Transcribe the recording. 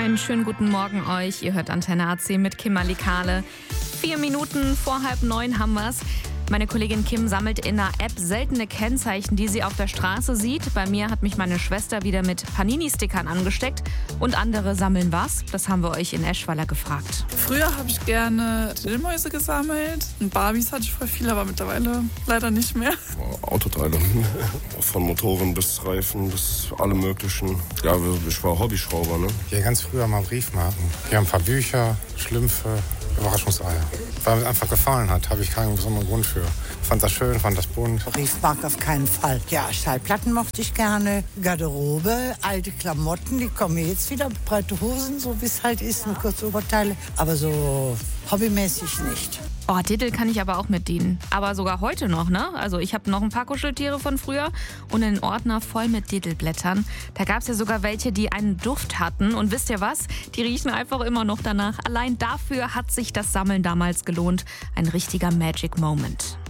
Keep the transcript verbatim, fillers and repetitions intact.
Einen schönen guten Morgen euch. Ihr hört Antenne A C mit Kimberly Kahle. Vier Minuten vor halb neun haben wir's. Meine Kollegin Kim sammelt in der App seltene Kennzeichen, die sie auf der Straße sieht. Bei mir hat mich meine Schwester wieder mit Panini-Stickern angesteckt. Und andere sammeln was? Das haben wir euch in Eschweiler gefragt. Früher habe ich gerne Dillmäuse gesammelt. Und Barbies hatte ich voll viel, aber mittlerweile leider nicht mehr. Autoteile. Von Motoren bis Reifen bis alle möglichen. Ja, ich war Hobbyschrauber, ne? Ja, ganz früher mal Briefmarken. Hier ein paar Bücher, Schlümpfe, Überraschungseier. Weil mir einfach gefallen hat, habe ich keinen besonderen Grund für. Fand das schön, fand das bunt. Briefmarke auf keinen Fall. Ja, Schallplatten mochte ich gerne. Garderobe, alte Klamotten, die kommen mir jetzt wieder. Breite Hosen, so wie es halt ist, nur kurze Oberteile. Aber so hobbymäßig nicht. Oh, Titel kann ich aber auch mitdienen. Aber sogar heute noch, ne? Also ich habe noch ein paar Kuscheltiere von früher und einen Ordner voll mit Titelblättern. Da gab es ja sogar welche, die einen Duft hatten. Und wisst ihr was? Die riechen einfach immer noch danach. Allein dafür hat sich das Sammeln damals gelohnt. Ein richtiger Magic Moment.